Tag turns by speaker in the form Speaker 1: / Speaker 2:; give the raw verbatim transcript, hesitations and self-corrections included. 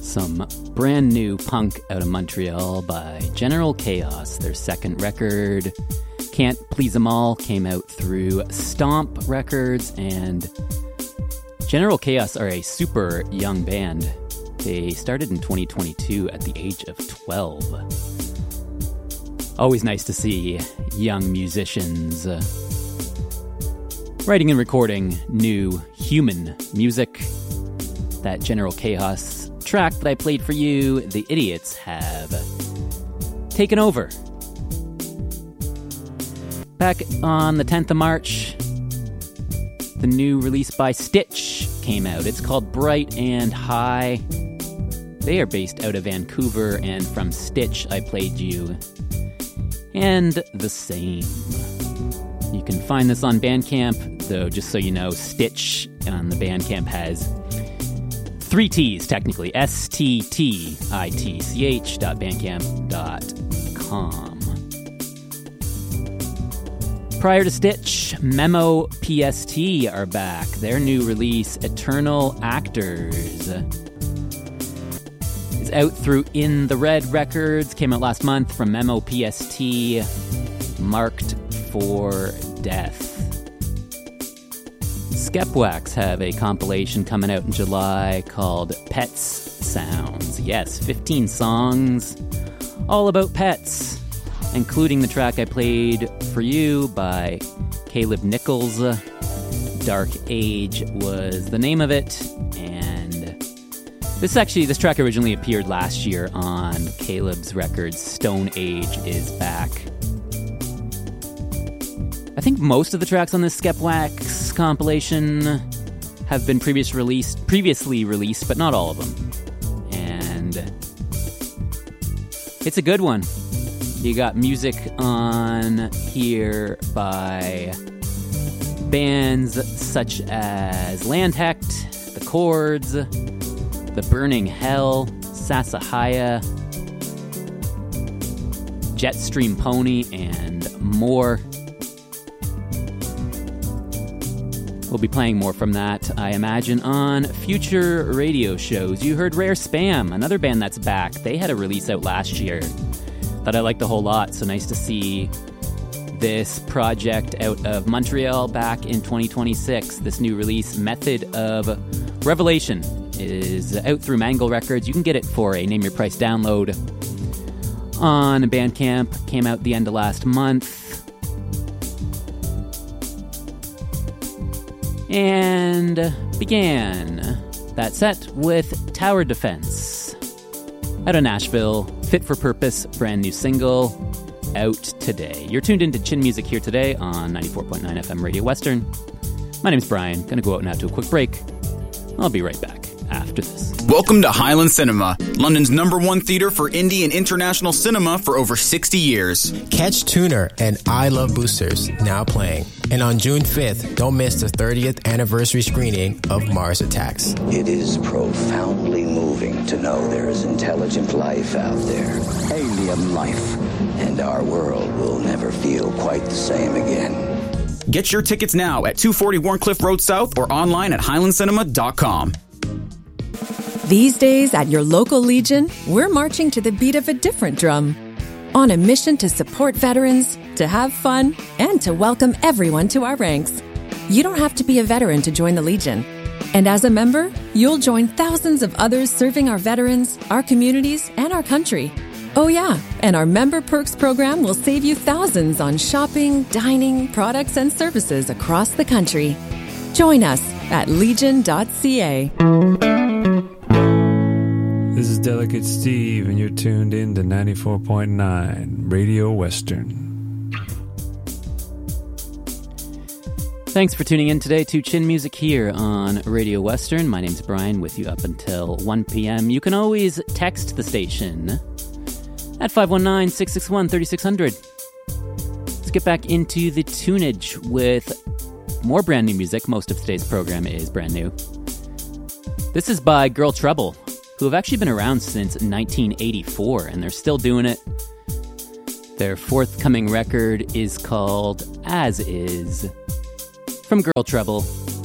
Speaker 1: Some brand new punk out of Montreal by General Chaos. Their second record, Can't Please 'Em All, came out through Stomp Records, and General Chaos are a super young band. They started in twenty twenty-two at the age of twelve. Always nice to see young musicians uh, writing and recording new human music. That General Chaos track that I played for you, The Idiots, have taken over. Back on the tenth of March, the new release by Stitch came out. It's called Bright and High. They are based out of Vancouver, and from Stitch I played you And the Same. You can find this on Bandcamp, though just so you know, Stitch on the Bandcamp has three T's, technically. S T T I T C H dot bandcamp dot com. Prior to Stitch, Memo P S T are back. Their new release, Eternal Actors, is out through In the Red Records. Came out last month from Memo P S T, Marked for Death. Skepwax have a compilation coming out in July called Pets Sounds. Yes, fifteen songs, all about pets, including the track I played for you by Caleb Nichols. Dark Age was the name of it, and this actually, this track originally appeared last year on Caleb's records, Stone Age is Back. I think most of the tracks on this Skepwax compilation have been previous released, previously released, but not all of them. And it's a good one. You got music on here by bands such as Landhecht, The Chords, The Burning Hell, Sasahaya, Jetstream Pony, and more. We'll be playing more from that, I imagine, on future radio shows. You heard Rare Spam, another band that's back. They had a release out last year that I liked a whole lot, so nice to see this project out of Montreal back in twenty twenty-six. This new release, Method of Revelation, is out through Mangle Records. You can get it for a Name Your Price download on Bandcamp. Came out the end of last month. And began that set with Tower Defense out of Nashville. Fit for Purpose, brand new single, out today. You're tuned into Chin Music here today on ninety-four point nine F M Radio Western. My name's Brian. Gonna go out now to a quick break. I'll be right back after this.
Speaker 2: Welcome to Highland Cinema, London's number one theater for indie and international cinema for over sixty years.
Speaker 3: Catch Tuner and I Love Boosters now playing. And on June fifth, don't miss the thirtieth anniversary screening of Mars Attacks.
Speaker 4: It is profoundly moving to know there is intelligent life out there. Alien life. And our world will never feel quite the same again.
Speaker 2: Get your tickets now at two forty Warncliffe Road South or online at highland cinema dot com.
Speaker 5: These days at your local Legion, we're marching to the beat of a different drum. On a mission to support veterans, to have fun, and to welcome everyone to our ranks. You don't have to be a veteran to join the Legion. And as a member, you'll join thousands of others serving our veterans, our communities, and our country. Oh yeah, and our Member Perks program will save you thousands on shopping, dining, products, and services across the country. Join us at legion dot c a.
Speaker 6: This is Delicate Steve, and you're tuned in to ninety-four point nine Radio Western.
Speaker 1: Thanks for tuning in today to Chin Music here on Radio Western. My name's Brian, with you up until one p.m. You can always text the station at five one nine, six six one, three six zero zero. Let's get back into the tunage with more brand new music. Most of today's program is brand new. This is by Girl Trouble, who have actually been around since nineteen eighty-four, and they're still doing it. Their forthcoming record is called As Is. From Girl Trouble,